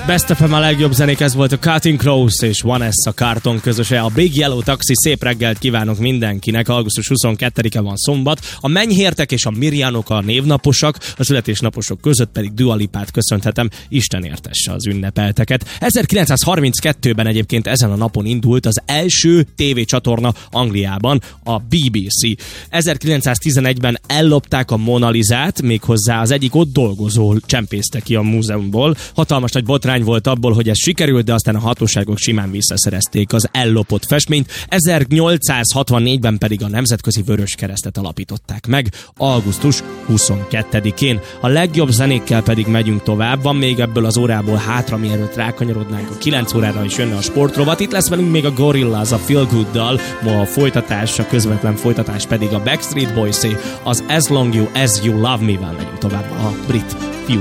Best of a legjobb zenék, ez volt a Cutting Crows és Vanessa Carlton közöse. A Big Yellow Taxi, szép reggelt kívánok mindenkinek. Augusztus 22-e van szombat. A Menyhértek és a Mirjánok a névnaposak, a születésnaposok között pedig Dua Lipát köszönhetem. Isten értesse az ünnepelteket. 1932-ben egyébként ezen a napon indult az első tévécsatorna Angliában, a BBC. 1911-ben ellopták a Mona Lisát, méghozzá az egyik ott dolgozó csempészte ki a múzeumból. Hatalmas nagy botrány volt abból, hogy ez sikerült, de aztán a hatóságok simán visszaszerezték az ellopott festményt. 1864-ben pedig a Nemzetközi Vöröskeresztet alapították meg, augusztus 22-én. A legjobb zenékkel pedig megyünk tovább. Van még ebből az órából hátra, mielőtt rákanyarodnánk a 9 órára is jönne a sportrovat. Itt lesz velünk még a Gorillaz, a Feel Good-dal, ma a folytatás, a közvetlen folytatás pedig a Backstreet Boys-é, az As Long As You Love Me-vel megyünk tovább a brit